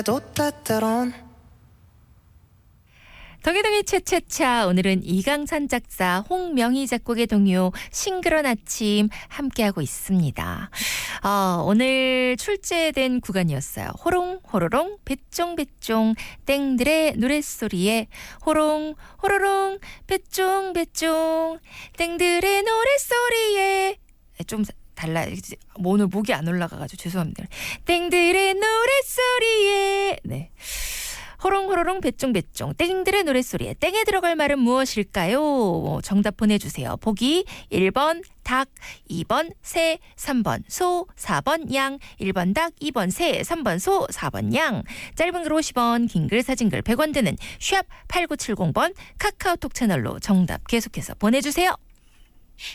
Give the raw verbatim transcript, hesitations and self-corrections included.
덩이덩이 채채차 오늘은 이강산 작사 홍명희 작곡의 동요 싱그런 아침 함께하고 있습니다. 어, 오늘 출제된 구간이었어요. 호롱 호로롱 배쫑배쫑 땡들의 노랫소리에 호롱 호로롱 배쫑배쫑 땡들의 노랫소리에 좀 달라. 오늘 목이 안 올라가가지고 죄송합니다. 땡들의 노랫소리에 네. 호롱호로롱 배쫑배쫑 땡들의 노랫소리에 땡에 들어갈 말은 무엇일까요? 정답 보내주세요. 보기 일 번 닭, 이 번 새, 삼 번 소, 사 번 양, 일 번 닭, 이 번 새, 삼 번 소, 사 번 양. 짧은 글 오십 원, 긴 글 사진글 백 원 드는 샵 팔구칠공 번 카카오톡 채널로 정답 계속해서 보내주세요.